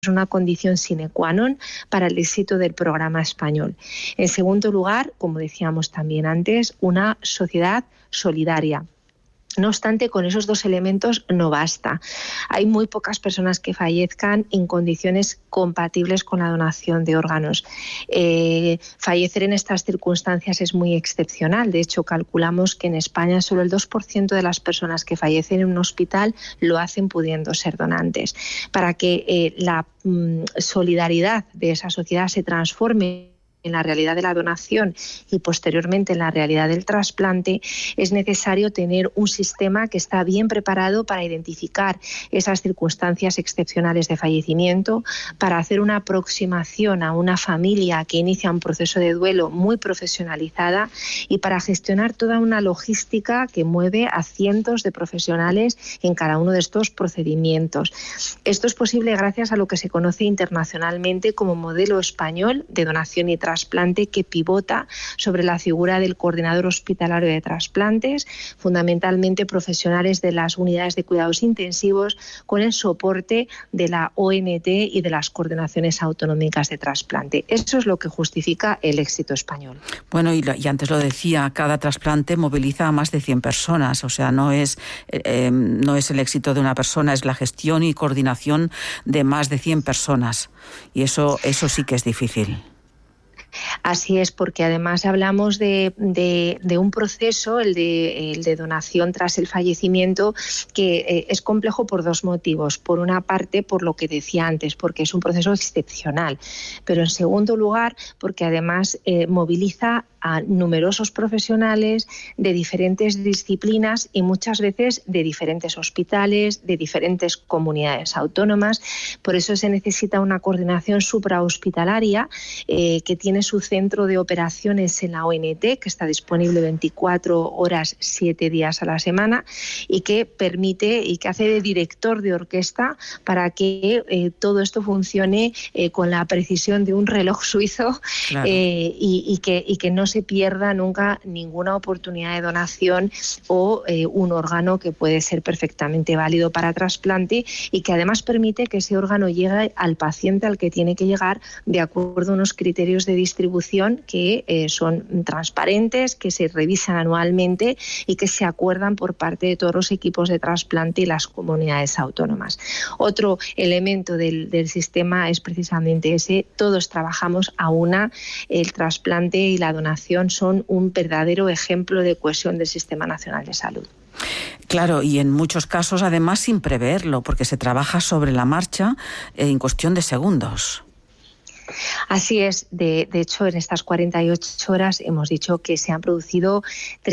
una condición sine qua non para el éxito del programa español. En segundo lugar, como decíamos también antes, una sociedad solidaria. No obstante, con esos dos elementos no basta. Hay muy pocas personas que fallezcan en condiciones compatibles con la donación de órganos. Fallecer en estas circunstancias es muy excepcional. De hecho, calculamos que en España solo el 2% de las personas que fallecen en un hospital lo hacen pudiendo ser donantes. Para que la solidaridad de esa sociedad se transforme en la realidad de la donación y posteriormente en la realidad del trasplante, es necesario tener un sistema que está bien preparado para identificar esas circunstancias excepcionales de fallecimiento, para hacer una aproximación a una familia que inicia un proceso de duelo muy profesionalizada y para gestionar toda una logística que mueve a cientos de profesionales en cada uno de estos procedimientos. Esto es posible gracias a lo que se conoce internacionalmente como modelo español de donación y trasplante, que pivota sobre la figura del coordinador hospitalario de trasplantes, fundamentalmente profesionales de las unidades de cuidados intensivos, con el soporte de la ONT y de las coordinaciones autonómicas de trasplante. Eso es lo que justifica el éxito español. Bueno, y antes lo decía, cada trasplante moviliza a más de 100 personas, o sea, no es el éxito de una persona, es la gestión y coordinación de más de 100 personas, y eso sí que es difícil. Así es, porque además hablamos de un proceso, el de donación tras el fallecimiento, que es complejo por dos motivos. Por una parte, por lo que decía antes, porque es un proceso excepcional, pero en segundo lugar, porque además moviliza a numerosos profesionales de diferentes disciplinas y muchas veces de diferentes hospitales, de diferentes comunidades autónomas. Por eso se necesita una coordinación suprahospitalaria que tiene su centro de operaciones en la ONT, que está disponible 24 horas, 7 días a la semana, y que permite y que hace de director de orquesta para que todo esto funcione con la precisión de un reloj suizo. Claro. y que no se pierda nunca ninguna oportunidad de donación o un órgano que puede ser perfectamente válido para trasplante y que además permite que ese órgano llegue al paciente al que tiene que llegar de acuerdo a unos criterios de distribución que son transparentes, que se revisan anualmente y que se acuerdan por parte de todos los equipos de trasplante y las comunidades autónomas. Otro elemento del sistema es precisamente ese: todos trabajamos a una. El trasplante y la donación son un verdadero ejemplo de cohesión del Sistema Nacional de Salud. Claro, y en muchos casos además sin preverlo, porque se trabaja sobre la marcha en cuestión de segundos. Así es. De hecho, en estas 48 horas hemos dicho que se han producido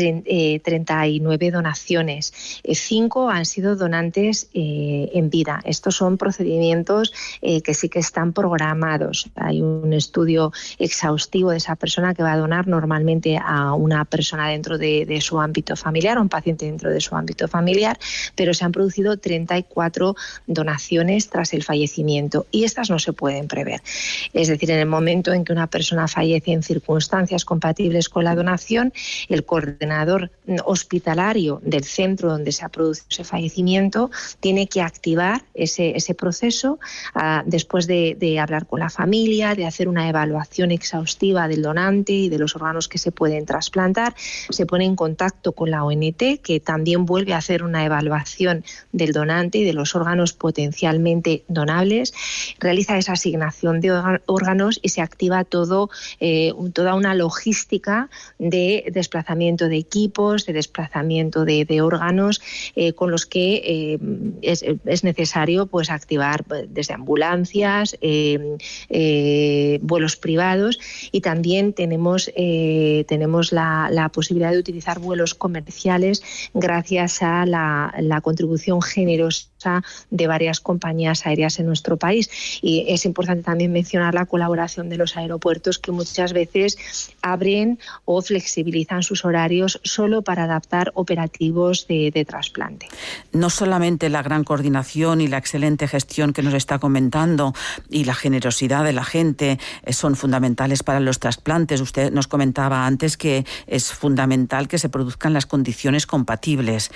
39 donaciones. 5 han sido donantes en vida. Estos son procedimientos que sí que están programados. Hay un estudio exhaustivo de esa persona que va a donar normalmente a una persona dentro de su ámbito familiar, a un paciente dentro de su ámbito familiar, pero se han producido 34 donaciones tras el fallecimiento y estas no se pueden prever. Es decir, en el momento en que una persona fallece en circunstancias compatibles con la donación, el coordinador hospitalario del centro donde se ha producido ese fallecimiento tiene que activar ese proceso después de hablar con la familia, de hacer una evaluación exhaustiva del donante y de los órganos que se pueden trasplantar. Se pone en contacto con la ONT, que también vuelve a hacer una evaluación del donante y de los órganos potencialmente donables. Realiza esa asignación de órganos y se activa toda una logística de desplazamiento de equipos, de desplazamiento de órganos con los que es necesario pues activar desde ambulancias, vuelos privados, y también tenemos la posibilidad de utilizar vuelos comerciales gracias a la contribución generosa de varias compañías aéreas en nuestro país. Y es importante también mencionar la colaboración de los aeropuertos, que muchas veces abren o flexibilizan sus horarios solo para adaptar operativos de trasplante. No solamente la gran coordinación y la excelente gestión que nos está comentando y la generosidad de la gente son fundamentales para los trasplantes. Usted nos comentaba antes que es fundamental que se produzcan las condiciones compatibles.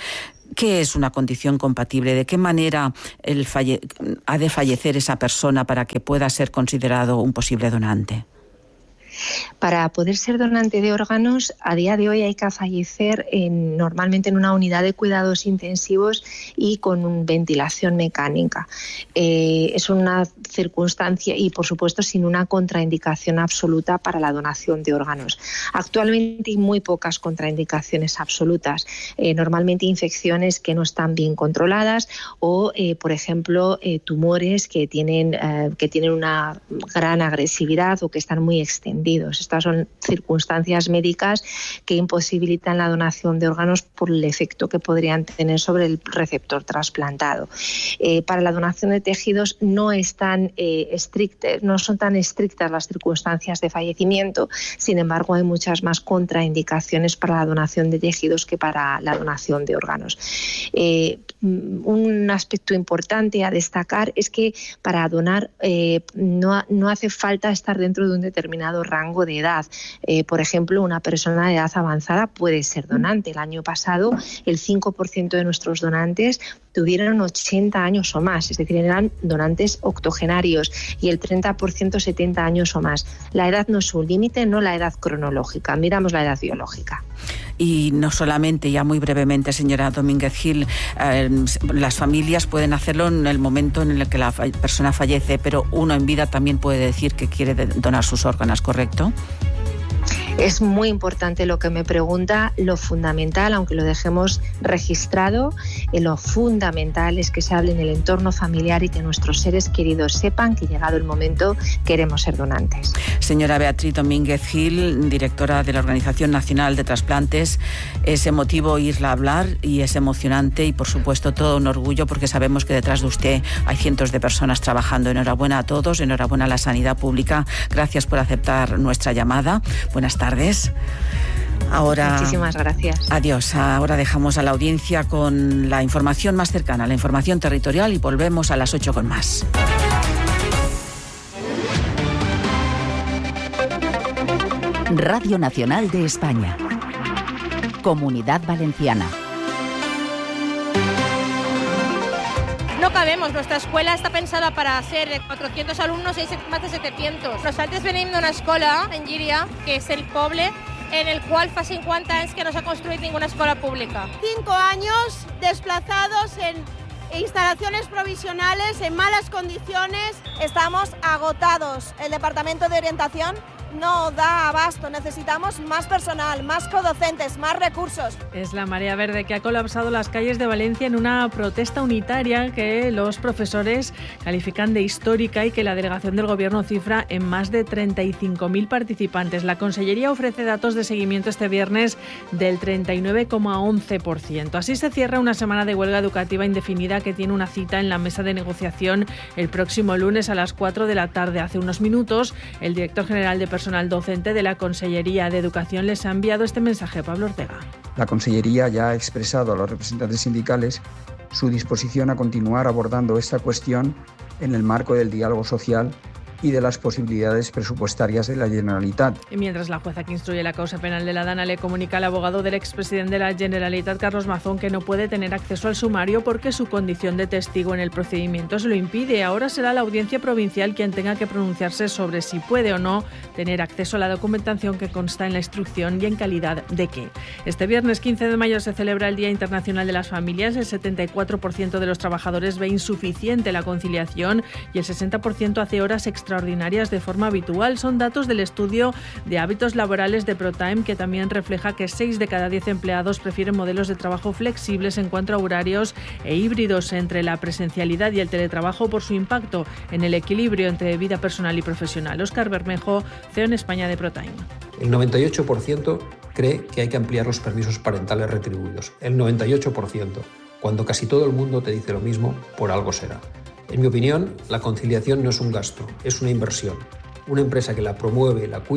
¿Qué es una condición compatible? ¿De qué manera ha de fallecer esa persona para que pueda ser considerado un posible donante? Para poder ser donante de órganos, a día de hoy hay que fallecer normalmente en una unidad de cuidados intensivos y con ventilación mecánica. Es una circunstancia y, por supuesto, sin una contraindicación absoluta para la donación de órganos. Actualmente hay muy pocas contraindicaciones absolutas. Normalmente infecciones que no están bien controladas o, por ejemplo, tumores que tienen una gran agresividad o que están muy extendidos. Estas son circunstancias médicas que imposibilitan la donación de órganos por el efecto que podrían tener sobre el receptor trasplantado. Para la donación de tejidos no son tan estrictas las circunstancias de fallecimiento, sin embargo hay muchas más contraindicaciones para la donación de tejidos que para la donación de órganos. Un aspecto importante a destacar es que para donar no hace falta estar dentro de un determinado rango de edad. Por ejemplo, una persona de edad avanzada puede ser donante. El año pasado el 5% de nuestros donantes tuvieron 80 años o más, es decir, eran donantes octogenarios, y el 30% 70 años o más. La edad no es un límite, no la edad cronológica, miramos la edad biológica. Y no solamente, ya muy brevemente, señora Domínguez Gil, las familias pueden hacerlo en el momento en el que la persona fallece, pero uno en vida también puede decir que quiere donar sus órganos, ¿correcto? Es muy importante lo que me pregunta. Lo fundamental, aunque lo dejemos registrado, lo fundamental es que se hable en el entorno familiar y que nuestros seres queridos sepan que, llegado el momento, queremos ser donantes. Señora Beatriz Domínguez Gil, directora de la Organización Nacional de Trasplantes, es emotivo oírla hablar y es emocionante y, por supuesto, todo un orgullo, porque sabemos que detrás de usted hay cientos de personas trabajando. Enhorabuena a todos, enhorabuena a la sanidad pública. Gracias por aceptar nuestra llamada. Buenas tardes. Ahora, muchísimas gracias. Adiós. Ahora dejamos a la audiencia con la información más cercana, la información territorial, y volvemos a las 8 con más. Radio Nacional de España. Comunidad Valenciana. No cabemos, nuestra escuela està pensada para ser 400 alumnos y hay más de 700. Nosaltres venim d'una escola en Llíria, que és el poble en el qual fa 50 anys que no s'ha construït ninguna escola pública. 5 años desplazados en instalaciones provisionales, en malas condiciones. Estamos agotados. El Departamento de Orientación no da abasto. Necesitamos más personal, más codocentes, más recursos. Es la marea verde que ha colapsado las calles de Valencia en una protesta unitaria que los profesores califican de histórica y que la delegación del Gobierno cifra en más de 35.000 participantes. La Consellería ofrece datos de seguimiento este viernes del 39,11%. Así se cierra una semana de huelga educativa indefinida que tiene una cita en la mesa de negociación el próximo lunes a las 4 de la tarde. Hace unos minutos, el director general de personal docente de la Consellería de Educación les ha enviado este mensaje. Pablo Ortega. La Consellería ya ha expresado a los representantes sindicales su disposición a continuar abordando esta cuestión en el marco del diálogo social y de las posibilidades presupuestarias de la Generalitat. Y mientras la jueza que instruye la causa penal de la Dana le comunica al abogado del expresidente de la Generalitat, Carlos Mazón, que no puede tener acceso al sumario porque su condición de testigo en el procedimiento se lo impide. Ahora será la Audiencia Provincial quien tenga que pronunciarse sobre si puede o no tener acceso a la documentación que consta en la instrucción y en calidad de qué. Este viernes 15 de mayo se celebra el Día Internacional de las Familias. El 74% de los trabajadores ve insuficiente la conciliación y el 60% hace horas extraordinarias de forma habitual. Son datos del estudio de hábitos laborales de ProTime, que también refleja que 6 de cada 10 empleados prefieren modelos de trabajo flexibles en cuanto a horarios e híbridos entre la presencialidad y el teletrabajo por su impacto en el equilibrio entre vida personal y profesional. Óscar Bermejo, CEO en España de ProTime. El 98% cree que hay que ampliar los permisos parentales retribuidos. El 98%. Cuando casi todo el mundo te dice lo mismo, por algo será. En mi opinión, la conciliación no es un gasto, es una inversión. Una empresa que la promueve y la cuida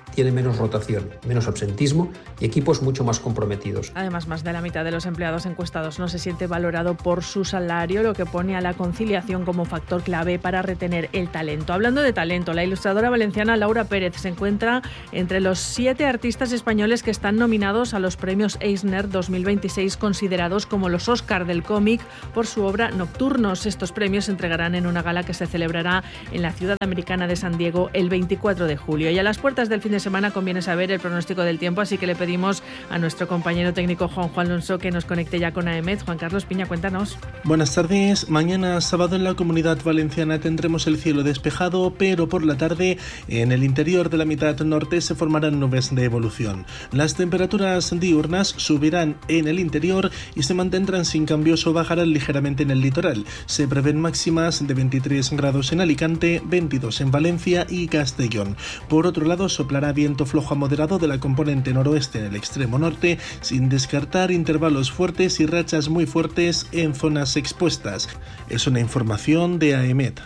tiene menos rotación, menos absentismo y equipos mucho más comprometidos. Además, más de la mitad de los empleados encuestados no se siente valorado por su salario, lo que pone a la conciliación como factor clave para retener el talento. Hablando de talento, la ilustradora valenciana Laura Pérez se encuentra entre los 7 artistas españoles que están nominados a los premios Eisner 2026, considerados como los Oscar del cómic por su obra Nocturnos. Estos premios se entregarán en una gala que se celebrará en la ciudad americana de San Diego el 24 de julio. Y a las puertas del fin de semana conviene saber el pronóstico del tiempo, así que le pedimos a nuestro compañero técnico Juan Alonso que nos conecte ya con AEMET. Juan Carlos Piña, cuéntanos. Buenas tardes. Mañana sábado en la Comunidad Valenciana tendremos el cielo despejado, pero por la tarde en el interior de la mitad norte se formarán nubes de evolución. Las temperaturas diurnas subirán en el interior y se mantendrán sin cambios o bajarán ligeramente en el litoral. Se prevén máximas de 23 grados en Alicante, 22 en Valencia y Castellón. Por otro lado, soplará viento flojo a moderado de la componente noroeste en el extremo norte, sin descartar intervalos fuertes y rachas muy fuertes en zonas expuestas. Es una información de AEMET.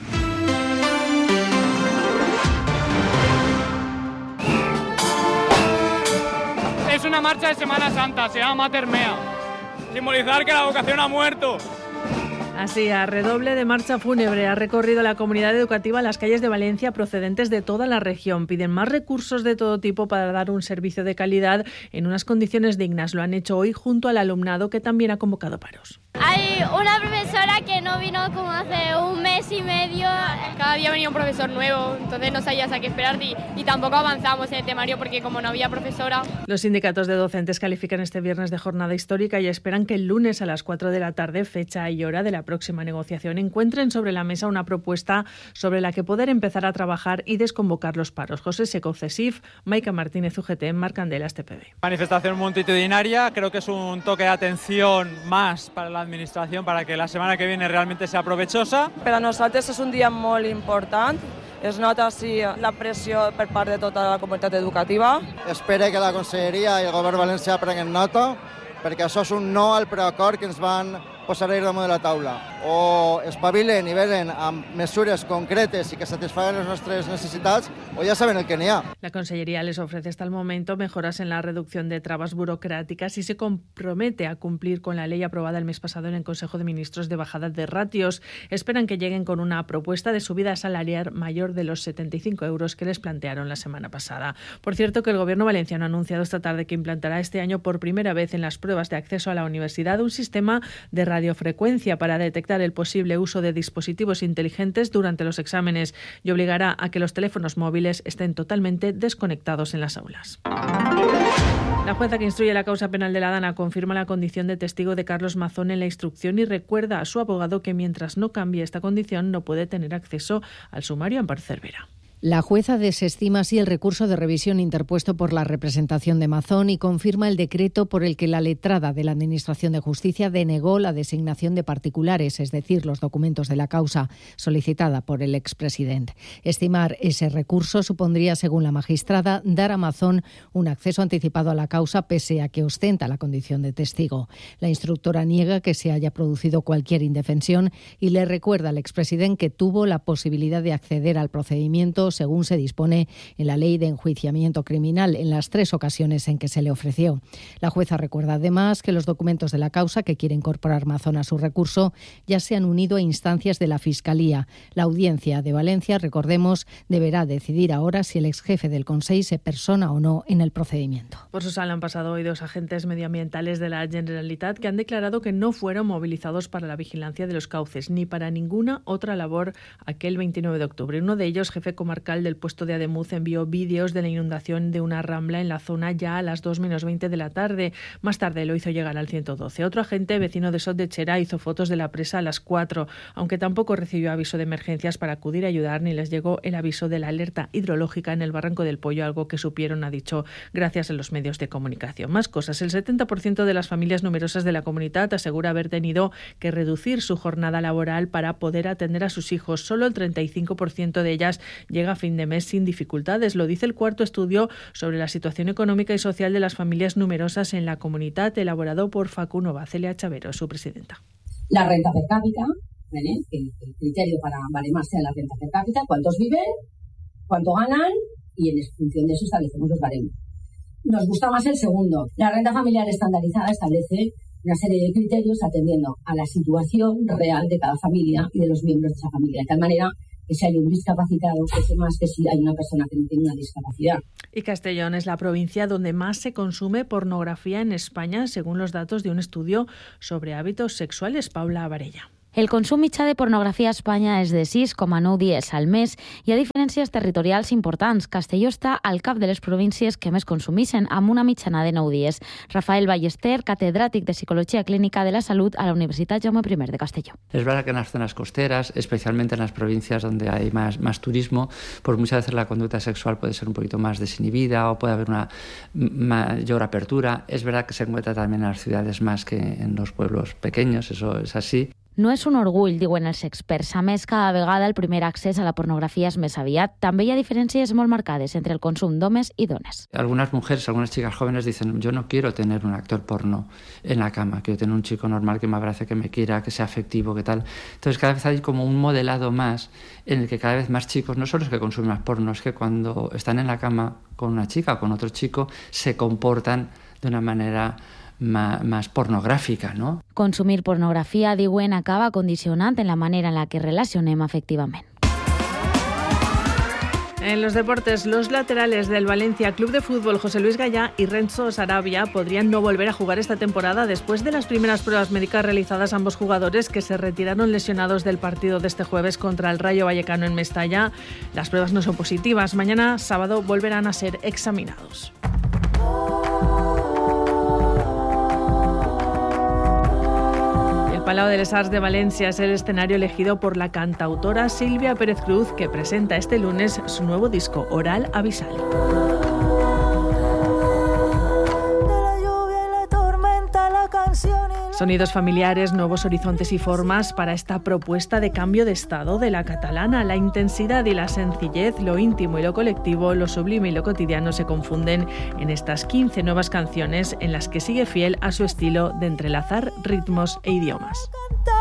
Es una marcha de Semana Santa, se llama Mater Mea. Simbolizar que la vocación ha muerto. Así, a redoble de marcha fúnebre, ha recorrido la comunidad educativa las calles de Valencia procedentes de toda la región. Piden más recursos de todo tipo para dar un servicio de calidad en unas condiciones dignas. Lo han hecho hoy junto al alumnado, que también ha convocado paros. Hay una profesora que no vino como hace un mes y medio. Cada día venía un profesor nuevo, entonces no sabías a qué esperar y tampoco avanzamos en el temario porque como no había profesora. Los sindicatos de docentes califican este viernes de jornada histórica y esperan que el lunes a las 4 de la tarde, fecha y hora de la próxima negociación, encuentren sobre la mesa una propuesta sobre la que poder empezar a trabajar y desconvocar los paros. José Seco, CESIF, Maica Martínez, UGT, Marc Candelas, TPB. Manifestación multitudinaria, creo que es un toque de atención más para la administración para que la setmana que viene realment sea provechosa. Per a nosaltres és un dia molt important. Es nota així la pressió per part de tota la comunitat educativa. Espero que la Conselleria i el Govern valencià prenguen nota, perquè això és un no al preacord que ens van posar ahir damunt de la taula. O espavilen i venen amb mesures concretes i que satisfaguen les nostres necessitats, o ya saben el que n'hi ha. La Consellería les ofrece hasta el momento mejoras en la reducción de trabas burocráticas y se compromete a cumplir con la ley aprobada el mes pasado en el Consejo de Ministros de bajada de ratios. Esperan que lleguen con una propuesta de subida salarial mayor de los 75 euros que les plantearon la semana pasada. Por cierto, que el Gobierno valenciano ha anunciado esta tarde que implantará este año por primera vez en las pruebas de acceso a la universidad un sistema de radiofrecuencia para detectar el posible uso de dispositivos inteligentes durante los exámenes y obligará a que los teléfonos móviles estén totalmente desconectados en las aulas. La jueza que instruye la causa penal de la Dana confirma la condición de testigo de Carlos Mazón en la instrucción y recuerda a su abogado que mientras no cambie esta condición no puede tener acceso al sumario Amparo Cervera. La jueza desestima así el recurso de revisión interpuesto por la representación de Mazón y confirma el decreto por el que la letrada de la Administración de Justicia denegó la designación de particulares, es decir, los documentos de la causa solicitada por el expresidente. Estimar ese recurso supondría, según la magistrada, dar a Mazón un acceso anticipado a la causa pese a que ostenta la condición de testigo. La instructora niega que se haya producido cualquier indefensión y le recuerda al expresidente que tuvo la posibilidad de acceder al procedimiento según se dispone en la Ley de Enjuiciamiento Criminal en las 3 ocasiones en que se le ofreció. La jueza recuerda además que los documentos de la causa que quiere incorporar Mazón a su recurso ya se han unido a instancias de la Fiscalía. La Audiencia de Valencia, recordemos, deberá decidir ahora si el exjefe del Consell se persona o no en el procedimiento. Por su sala han pasado hoy 2 agentes medioambientales de la Generalitat que han declarado que no fueron movilizados para la vigilancia de los cauces ni para ninguna otra labor aquel 29 de octubre. Uno de ellos, jefe comarcal del puesto de Ademuz, envió vídeos de la inundación de una rambla en la zona ya a las 2 menos 20 de la tarde. Más tarde lo hizo llegar al 112. Otro agente, vecino de Sot de Chera, hizo fotos de la presa a las 4, aunque tampoco recibió aviso de emergencias para acudir a ayudar ni les llegó el aviso de la alerta hidrológica en el Barranco del Pollo, algo que supieron, ha dicho, gracias a los medios de comunicación. Más cosas. El 70% de las familias numerosas de la comunidad asegura haber tenido que reducir su jornada laboral para poder atender a sus hijos. Solo el 35% de ellas llega a fin de mes sin dificultades. Lo dice el cuarto estudio sobre la situación económica y social de las familias numerosas en la comunidad, elaborado por Facunova. Celia Chavero, su presidenta. La renta per cápita, el criterio para baremarse a la renta per cápita, cuántos viven, cuánto ganan y en función de eso establecemos los baremos. Nos gusta más el segundo. La renta familiar estandarizada establece una serie de criterios atendiendo a la situación real de cada familia y de los miembros de esa familia, de tal manera que si hay un discapacitado, pese más que si hay una persona que no tiene una discapacidad. Y Castellón es la provincia donde más se consume pornografía en España, según los datos de un estudio sobre hábitos sexuales. Paula Varella. El consum mitjà de pornografia a Espanya és de 6,9 dies al mes. Hi ha diferències territorials importants. Castelló està al cap de les províncies que més consumeixen, amb una mitjana de 9 dies. Rafael Ballester, catedràtic de Psicología Clínica de la Salud a la Universitat Jaume I de Castelló. Es verdad que en las zonas costeras, especialmente en las provincias donde hay más turismo, pues muchas veces la conducta sexual puede ser un poquito más desinhibida o puede haber una mayor apertura. Es verdad que se encuentra también en las ciudades más que en los pueblos pequeños, eso es así. No és un orgull, diuen els experts. A més, cada vegada el primer accés a la pornografia és més aviat. També hi ha diferències molt marcades entre el consum d'homes i dones. Algunas mujeres, algunas chicas jóvenes dicen, yo no quiero tener un actor porno en la cama, quiero tener un chico normal que me abrace, que me quiera, que sea afectivo, que tal. Entonces cada vez hay como un modelado más en el que cada vez más chicos, no solo es que consumen más porno, es que cuando están en la cama con una chica o con otro chico, se comportan de una manera más pornográfica, ¿no? Consumir pornografia, diuen, acaba condicionant en la manera en la que relacionem afectivament. En los deportes, los laterales del Valencia Club de Fútbol, José Luis Gallá y Renzo Sarabia, podrían no volver a jugar esta temporada después de las primeras pruebas médicas realizadas a ambos jugadores que se retiraron lesionados del partido de este jueves contra el Rayo Vallecano en Mestalla. Las pruebas no son positivas. Mañana, sábado, volverán a ser examinados. El Palau de les Arts de Valencia es el escenario elegido por la cantautora Silvia Pérez Cruz, que presenta este lunes su nuevo disco, Oral Abisal. Sonidos familiares, nuevos horizontes y formas para esta propuesta de cambio de estado de la catalana. La intensidad y la sencillez, lo íntimo y lo colectivo, lo sublime y lo cotidiano se confunden en estas 15 nuevas canciones en las que sigue fiel a su estilo de entrelazar ritmos e idiomas.